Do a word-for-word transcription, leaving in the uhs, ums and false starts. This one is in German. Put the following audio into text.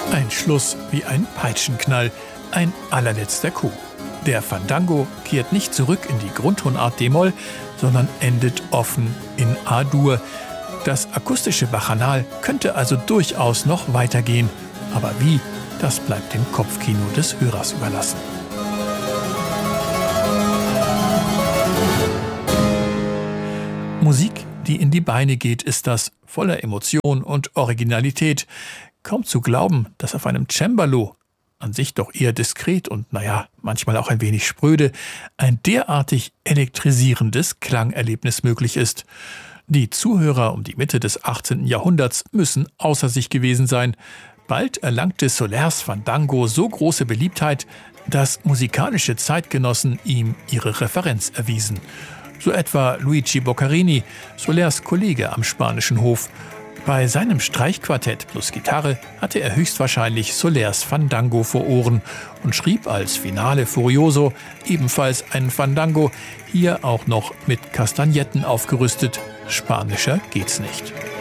Ein Schluss wie ein Peitschenknall, ein allerletzter Coup. Der Fandango kehrt nicht zurück in die Grundtonart d-Moll, sondern endet offen in A-Dur. Das akustische Bacchanal könnte also durchaus noch weitergehen. Aber wie, das bleibt dem Kopfkino des Hörers überlassen. Musik, die in die Beine geht, ist das, voller Emotion und Originalität. Kaum zu glauben, dass auf einem Cembalo, an sich doch eher diskret und naja, manchmal auch ein wenig spröde, ein derartig elektrisierendes Klangerlebnis möglich ist. Die Zuhörer um die Mitte des achtzehnten Jahrhunderts müssen außer sich gewesen sein. Bald erlangte Solers Fandango so große Beliebtheit, dass musikalische Zeitgenossen ihm ihre Referenz erwiesen. So etwa Luigi Boccherini, Solers Kollege am spanischen Hof. Bei seinem Streichquartett plus Gitarre hatte er höchstwahrscheinlich Solers Fandango vor Ohren und schrieb als Finale Furioso ebenfalls einen Fandango, hier auch noch mit Kastagnetten aufgerüstet. Spanischer geht's nicht.